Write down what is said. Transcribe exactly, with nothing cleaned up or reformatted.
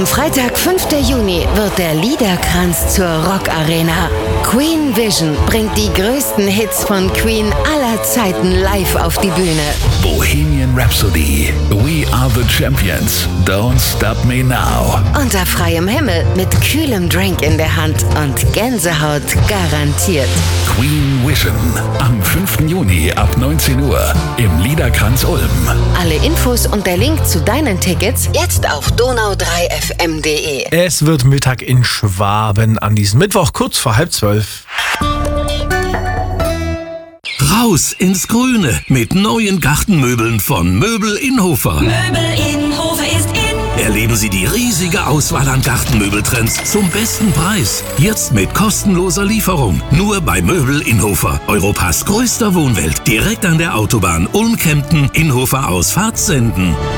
Freitag, fünfter Juni, wird der Liederkranz zur Rock-Arena. Queen Vision bringt die größten Hits von Queen aller Zeiten live auf die Bühne. Bohemian Rhapsody, We Are the Champions, Don't Stop Me Now. Unter freiem Himmel mit kühlem Drink in der Hand und Gänsehaut garantiert. Queen Vision am fünften Juni ab neunzehn Uhr im Liederkranz Ulm. Alle Infos und der Link zu deinen Tickets jetzt auf donau drei f m punkt d e. Es wird Mittag in Schwaben an diesem Mittwoch, kurz vor halb zwölf. Raus ins Grüne mit neuen Gartenmöbeln von Möbel Inhofer. Möbel Inhofer ist in. Erleben Sie die riesige Auswahl an Gartenmöbeltrends zum besten Preis. Jetzt mit kostenloser Lieferung. Nur bei Möbel Inhofer. Europas größter Wohnwelt. Direkt an der Autobahn Ulm-Kempten, Inhofer Ausfahrt Senden.